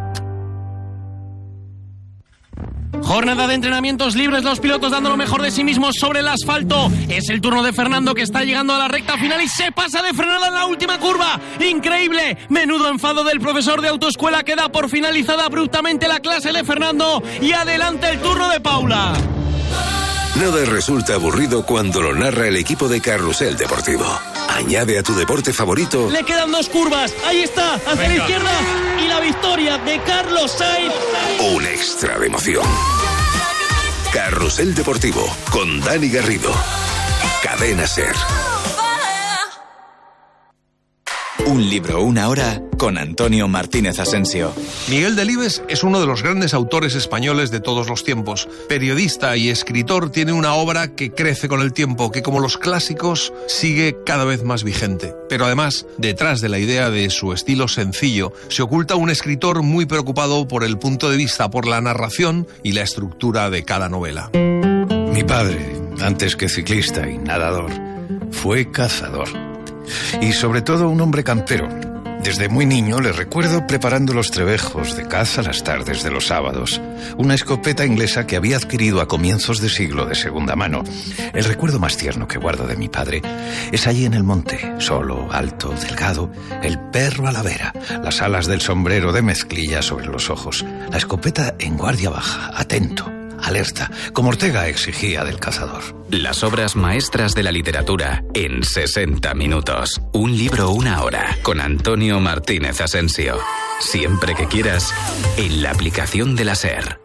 Jornada de entrenamientos libres, los pilotos dando lo mejor de sí mismos sobre el asfalto. Es el turno de Fernando, que está llegando a la recta final y se pasa de frenada en la última curva. ¡Increíble! Menudo enfado del profesor de autoescuela, que da por finalizada abruptamente la clase de Fernando. Y adelante el turno de Paula. Nada resulta aburrido cuando lo narra el equipo de Carrusel Deportivo. Añade a tu deporte favorito. Le quedan dos curvas. Ahí está, hacia Venga. la izquierda. Y la victoria de Carlos Sainz. Un extra de emoción. Carrusel Deportivo con Dani Garrido. Cadena SER. Un libro, una hora, con Antonio Martínez Asensio. Miguel Delibes es uno de los grandes autores españoles de todos los tiempos. Periodista y escritor, tiene una obra que crece con el tiempo, que como los clásicos sigue cada vez más vigente. Pero además, detrás de la idea de su estilo sencillo, se oculta un escritor muy preocupado por el punto de vista, por la narración y la estructura de cada novela. Mi padre, antes que ciclista y nadador, fue cazador. Y sobre todo un hombre campero. Desde muy niño le recuerdo preparando los trebejos de caza las tardes de los sábados. Una escopeta inglesa que había adquirido a comienzos de siglo de segunda mano. El recuerdo más tierno que guardo de mi padre es allí en el monte, solo, alto, delgado, el perro a la vera, las alas del sombrero de mezclilla sobre los ojos, la escopeta en guardia baja, atento, alerta, como Ortega exigía del cazador. Las obras maestras de la literatura en sesenta minutos. Un libro, una hora, con Antonio Martínez Asensio. Siempre que quieras, en la aplicación de la SER.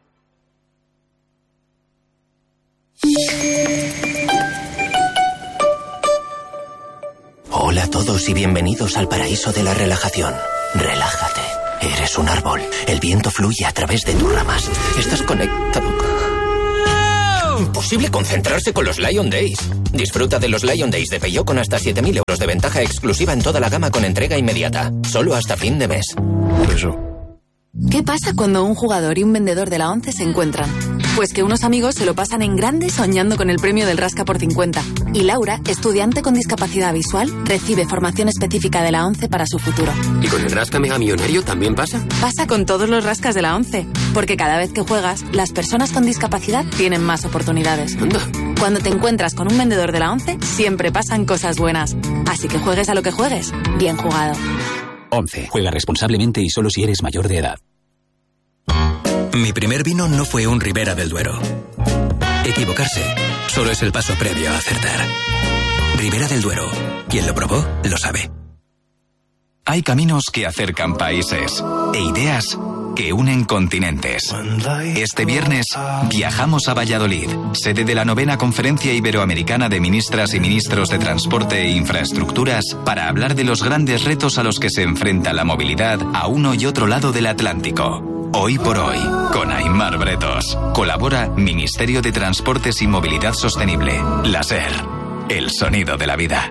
Hola a todos y bienvenidos al paraíso de la relajación. Relájate. Eres un árbol. El viento fluye a través de tus ramas. Estás conectado. Imposible concentrarse con los Lion Days. Disfruta de los Lion Days de Peugeot con hasta siete mil euros de ventaja exclusiva en toda la gama con entrega inmediata. Solo hasta fin de mes. Eso. ¿Qué pasa cuando un jugador y un vendedor de la ONCE se encuentran? Pues que unos amigos se lo pasan en grande soñando con el premio del Rasca por cincuenta. Y Laura, estudiante con discapacidad visual, recibe formación específica de la ONCE para su futuro. ¿Y con el Rasca Mega Millonario también pasa? Pasa con todos los rascas de la ONCE. Porque cada vez que juegas, las personas con discapacidad tienen más oportunidades. ¿Anda? Cuando te encuentras con un vendedor de la ONCE, siempre pasan cosas buenas. Así que juegues a lo que juegues, bien jugado. ONCE. Juega responsablemente y solo si eres mayor de edad. Mi primer vino no fue un Ribera del Duero. Equivocarse solo es el paso previo a acertar. Ribera del Duero. Quien lo probó, lo sabe. Hay caminos que acercan países e ideas que unen continentes. Este viernes viajamos a Valladolid, sede de la novena Conferencia Iberoamericana de Ministras y Ministros de Transporte e Infraestructuras, para hablar de los grandes retos a los que se enfrenta la movilidad a uno y otro lado del Atlántico. Hoy por hoy, con Aimar Bretos. Colabora Ministerio de Transportes y Movilidad Sostenible. La SER, el sonido de la vida.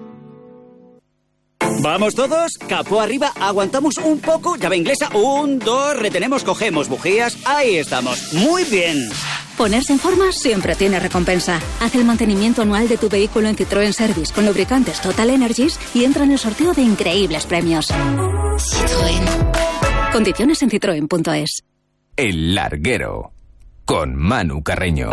¿Vamos todos? Capó arriba, aguantamos un poco, llave inglesa, un, dos, retenemos, cogemos bujías, ahí estamos, muy bien. Ponerse en forma siempre tiene recompensa. Haz el mantenimiento anual de tu vehículo en Citroën Service con lubricantes Total Energies y entra en el sorteo de increíbles premios. Citroën. Condiciones en citroen punto es. El Larguero, con Manu Carreño.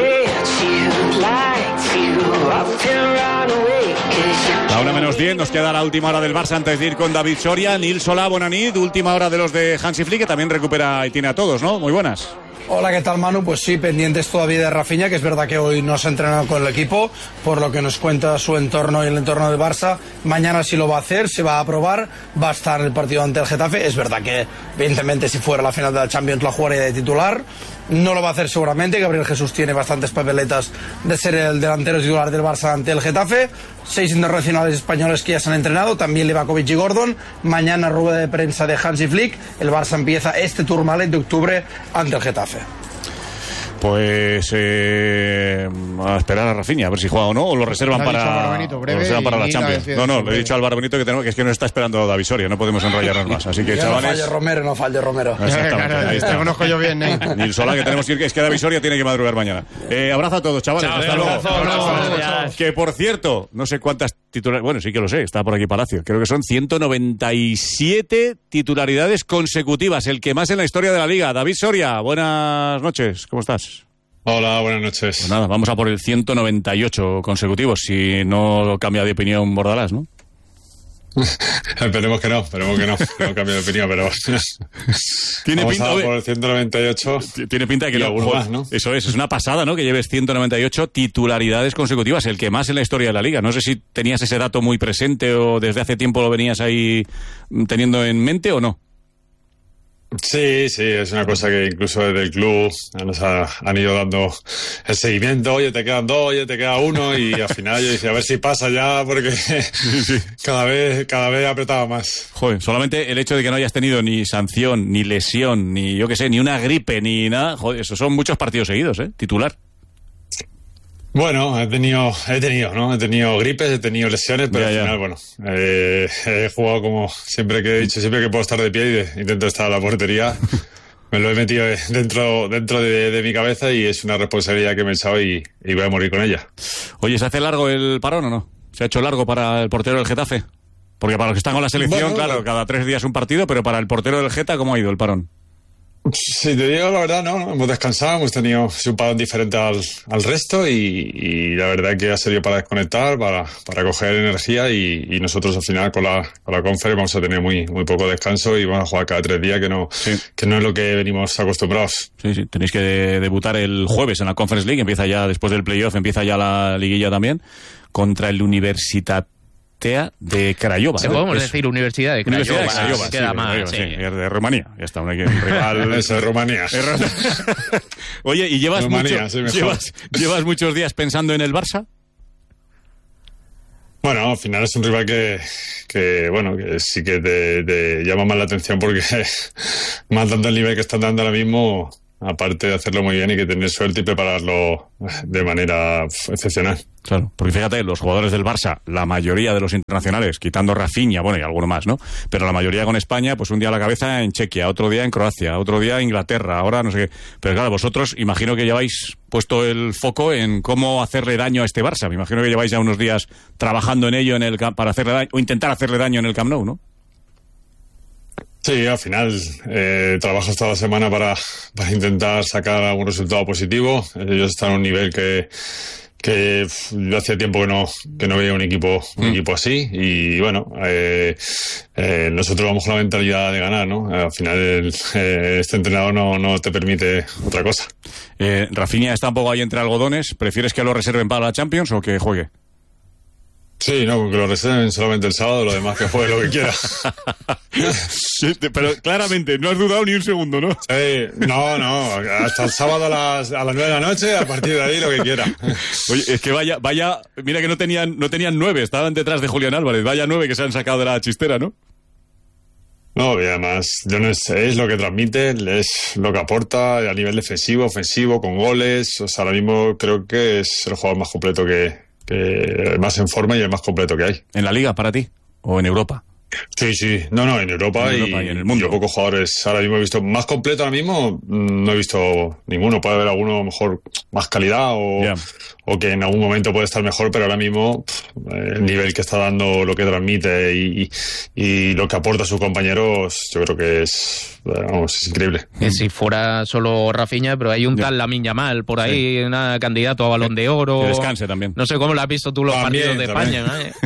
La una menos diez, nos queda la última hora del Barça antes de ir con David Soria. Nil Solá, Bonanit, última hora de los de Hansi Flick, que también recupera y tiene a todos, ¿no? Muy buenas. Hola, ¿qué tal, Manu? Pues sí, pendientes todavía de Rafinha, que es verdad que hoy no se ha entrenado con el equipo, por lo que nos cuenta su entorno y el entorno del Barça. Mañana sí lo va a hacer, se va a probar, va a estar en el partido ante el Getafe. Es verdad que, evidentemente, si fuera la final de la Champions la jugaría de titular. No lo va a hacer seguramente. Gabriel Jesús tiene bastantes papeletas de ser el delantero titular del Barça ante el Getafe. Seis internacionales españoles que ya se han entrenado, también Livakovic y Gordon. Mañana rueda de prensa de Hansi Flick. El Barça empieza este Tourmalet de octubre ante el Getafe. Pues eh, a esperar a Rafinha, a ver si juega o no, o lo reservan para, Benito, breve, lo reservan para la Champions. No, no, le he dicho a Álvaro Benito que, tenemos, que es que nos está esperando David Soria, no podemos enrollarnos más. Así que, chavales... No falle Romero, no falle Romero. Exactamente, ahí está. Te conozco yo bien, ¿eh? Nil Solá, que tenemos que ir, es que David Soria tiene que madrugar mañana. Eh, abrazo a todos, chavales. Chao, hasta luego. abrazo, abrazo, abrazo. Que, por cierto, no sé cuántas titularidades... Bueno, sí que lo sé, está por aquí Palacio. Creo que son ciento noventa y siete titularidades consecutivas, el que más en la historia de la Liga. David Soria, buenas noches, ¿cómo estás? Hola, buenas noches. Pues nada, vamos a por el ciento noventa y ocho consecutivos, si no cambia de opinión Bordalás, ¿no? Esperemos que no, esperemos que no, que no cambie de opinión, pero... Tiene vamos pinta, a por el ciento noventa y ocho. Tiene pinta de que lo lo, más, ¿no? Eso es, es una pasada, ¿no? Que lleves ciento noventa y ocho titularidades consecutivas, el que más en la historia de la Liga. No sé si tenías ese dato muy presente o desde hace tiempo lo venías ahí teniendo en mente o no. Sí, sí, es una cosa que incluso desde el club nos ha, han ido dando el seguimiento. Oye, te quedan dos, oye, te queda uno, y al final yo decía, a ver si pasa ya, porque sí, sí. cada vez cada vez apretaba más. Joder, solamente el hecho de que no hayas tenido ni sanción, ni lesión, ni yo qué sé, ni una gripe, ni nada, joder, esos son muchos partidos seguidos, ¿eh? Titular. Bueno, he tenido, he tenido, ¿no? He tenido gripes, he tenido lesiones, pero ya, al final, ya. bueno, eh, he jugado como siempre que he dicho, siempre que puedo estar de pie y de, intento estar a la portería. Me lo he metido dentro dentro de, de mi cabeza y es una responsabilidad que me he echado y, y voy a morir con ella. Oye, ¿se hace largo el parón o no? ¿Se ha hecho largo para el portero del Getafe? Porque para los que están con la selección, bueno, claro, bueno. cada tres días un partido, pero para el portero del Geta, ¿cómo ha ido el parón? Si te digo la verdad, no, no, hemos descansado, hemos tenido un parón diferente al, al resto y, y la verdad que ha servido para desconectar, para, para coger energía y, y nosotros al final con la, con la Conference vamos a tener muy, muy poco descanso y vamos a jugar cada tres días, que no, sí. que no es lo que venimos acostumbrados. Sí, sí, tenéis que debutar el jueves en la Conference League, empieza ya después del playoff, empieza ya la liguilla también, contra el Universitat de Craiova. Se ¿no? podemos es... decir Universidad de Craiova. Universidad de Craiova, queda sí, más, Craiova, sí. Sí, de Rumanía. Ya está, un rival. Eso, de Rumanía. Oye, ¿y llevas, Rumanía, mucho, sí, llevas, llevas muchos días pensando en el Barça? Bueno, al final es un rival que, que bueno, que sí que te, te llama más la atención porque más dando el nivel que están dando ahora mismo, aparte de hacerlo muy bien y que tener suerte y prepararlo de manera excepcional. Claro, porque fíjate, los jugadores del Barça, la mayoría de los internacionales, quitando Rafinha, bueno, y alguno más, ¿no? Pero la mayoría con España, pues un día a la cabeza en Chequia, otro día en Croacia, otro día en Inglaterra, ahora no sé qué. Pero claro, vosotros imagino que lleváis puesto el foco en cómo hacerle daño a este Barça. Me imagino que lleváis ya unos días trabajando en ello en el para hacerle daño, o intentar hacerle daño en el Camp Nou, ¿no? Sí, al final eh, trabajas toda la semana para, para intentar sacar algún resultado positivo. Ellos están a un nivel que, que yo hacía tiempo que no, que no veía un equipo, un mm. equipo así. Y bueno, eh, eh, nosotros vamos con la mentalidad de ganar, ¿no? Al final el, eh, este entrenador no, no te permite otra cosa. Eh, Rafinha está un poco ahí entre algodones. ¿Prefieres que lo reserven para la Champions o que juegue? Sí, no, que lo reserven solamente el sábado, lo demás que juegue lo que quiera. Sí, pero claramente, no has dudado ni un segundo, ¿no? Sí, no, no, hasta el sábado a las, a las nueve de la noche, a partir de ahí lo que quiera. Oye, es que vaya, vaya, mira que no tenían, no tenían nueve, estaban detrás de Julián Álvarez, vaya nueve que se han sacado de la chistera, ¿no? No, y además, yo no sé, es lo que transmite, es lo que aporta a nivel defensivo, ofensivo, con goles, o sea, ahora mismo creo que es el jugador más completo que... que más en forma y el más completo que hay. ¿En la Liga para ti? ¿O en Europa? Sí, sí. No, no, en Europa, en Europa y, y en el mundo. Yo pocos jugadores ahora mismo he visto. Más completo ahora mismo no he visto ninguno. Puede haber alguno a lo mejor más calidad o, yeah. o que en algún momento puede estar mejor, pero ahora mismo el nivel que está dando, lo que transmite y, y, y lo que aporta a sus compañeros, yo creo que es, vamos, es increíble. Que si fuera solo Rafinha, pero hay un yeah. tal Lamine Yamal por ahí, sí. una candidato a Balón de Oro. Que descanse también. No sé cómo lo has visto tú los también, partidos de también. España, ¿eh?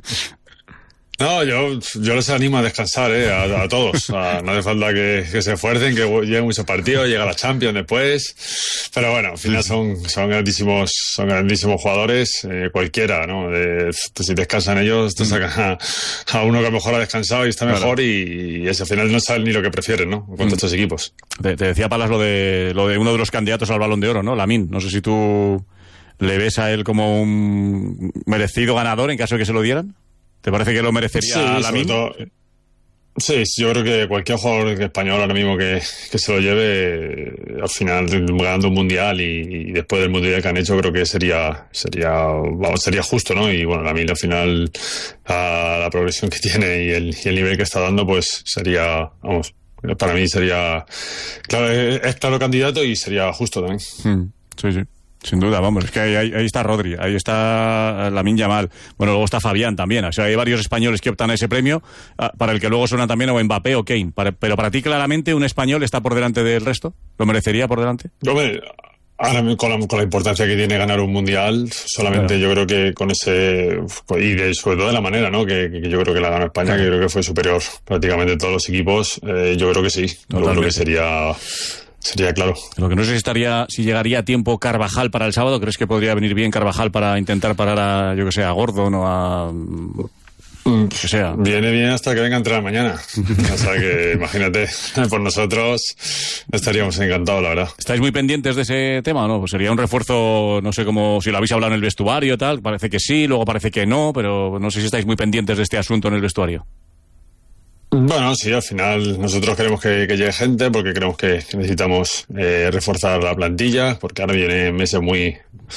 No, yo, yo les animo a descansar, ¿eh? a, a todos. A, no hace falta que, que se esfuercen, que lleguen muchos partidos, llega la Champions después. Pero bueno, al final son, son grandísimos, son grandísimos jugadores, eh, cualquiera, ¿no? De, si descansan ellos, te sacan a, a uno que a lo mejor ha descansado y está mejor, claro. y, y ese, al final no saben ni lo que prefieren, ¿no? Contra mm. estos equipos. Te, te decía, Palas, lo de, lo de uno de los candidatos al Balón de Oro, ¿no? Lamine. No sé si tú le ves a él como un merecido ganador en caso de que se lo dieran. ¿Te parece que lo merecería sí, Lamine? Sí, yo creo que cualquier jugador español ahora mismo que, que se lo lleve, al final ganando un mundial y, y después del mundial que han hecho, creo que sería sería vamos, sería justo, ¿no? Y bueno, Lamine al final, a la progresión que tiene y el, y el nivel que está dando, pues sería, vamos, para mí sería, claro, es claro candidato y sería justo también. Mm, sí, sí. Sin duda, vamos, es que ahí, ahí está Rodri, ahí está Lamine Yamal, bueno, luego está Fabián también, o sea, hay varios españoles que optan a ese premio, para el que luego suena también o Mbappé o Kane, para, pero para ti claramente un español está por delante del resto, ¿lo merecería por delante? Hombre, ahora con la, con la importancia que tiene ganar un mundial, solamente claro. Yo creo que con ese, y de, sobre todo de la manera, ¿no? Que, que yo creo que la ganó España, claro. Que yo creo que fue superior prácticamente todos los equipos, eh, yo creo que sí, yo creo que sería... Sería claro. Lo que no sé si estaría, si llegaría a tiempo Carvajal para el sábado. ¿Crees que podría venir bien Carvajal para intentar parar a, yo que sé, a Gordon o a Pues, o sea, viene bien hasta que venga a entrenar mañana. O sea que imagínate, por nosotros estaríamos encantados, la verdad. ¿Estáis muy pendientes de ese tema o no? Pues sería un refuerzo, no sé cómo, si lo habéis hablado en el vestuario, tal, parece que sí, luego parece que no, pero no sé si estáis muy pendientes de este asunto en el vestuario. Bueno, sí, al final nosotros queremos que, que llegue gente porque creemos que necesitamos eh, reforzar la plantilla, porque ahora vienen meses muy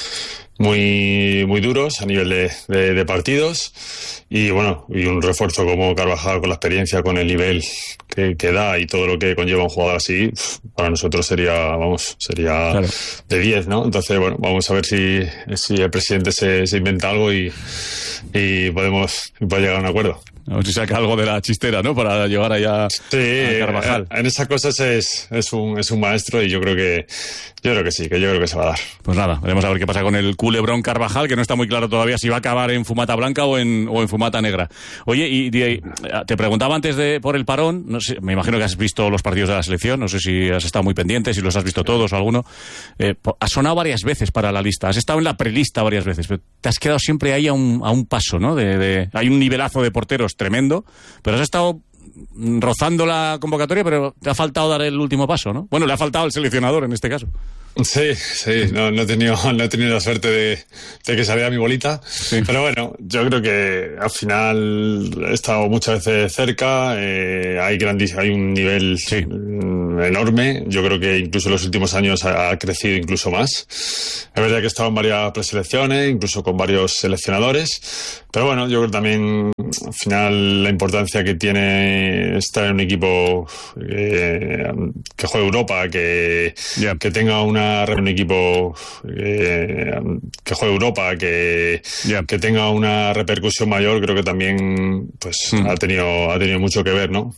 muy muy duros a nivel de, de, de partidos y bueno, y un refuerzo como Carvajal con la experiencia, con el nivel que, que da y todo lo que conlleva un jugador así, para nosotros sería, vamos, sería claro, de diez, ¿no? Entonces, bueno, vamos a ver si, si el presidente se, se inventa algo y, y podemos puede llegar a un acuerdo. A ver si saca algo de la chistera, ¿no? Para llevar allá sí, a Carvajal. En esas cosas es, es, un, es un maestro y yo creo que yo creo que sí, que yo creo que se va a dar. Pues nada, veremos a ver qué pasa con el culebrón Carvajal, que no está muy claro todavía si va a acabar en fumata blanca o en, o en fumata negra. Oye, y, y te preguntaba antes de por el parón, no sé, me imagino que has visto los partidos de la selección, no sé si has estado muy pendiente, si los has visto todos o alguno. Eh, has sonado varias veces para la lista, has estado en la prelista varias veces, pero te has quedado siempre ahí a un, a un paso, ¿no? De, de, hay un nivelazo de porteros tremendo, pero has estado rozando la convocatoria, pero te ha faltado dar el último paso, ¿no? Bueno, le ha faltado al seleccionador en este caso. Sí, sí, no, no, he tenido, no he tenido la suerte de, de que saliera mi bolita, sí. Pero bueno, yo creo que al final he estado muchas veces cerca, eh, hay grandis, hay un nivel sí. enorme, yo creo que incluso en los últimos años ha, ha crecido incluso más. Es verdad que he estado en varias preselecciones, incluso con varios seleccionadores, pero bueno, yo creo también al final la importancia que tiene estar en un equipo eh, que juegue Europa, que, yeah. que tenga una un equipo eh, que juegue Europa, que, yeah. que tenga una repercusión mayor, creo que también pues mm. ha tenido ha tenido mucho que ver, ¿no?